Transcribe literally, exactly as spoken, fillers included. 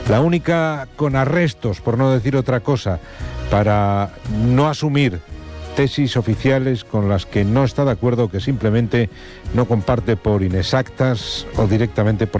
La única con arrestos, por no decir otra cosa, para no asumir tesis oficiales con las que no está de acuerdo, que simplemente no comparte por inexactas o directamente por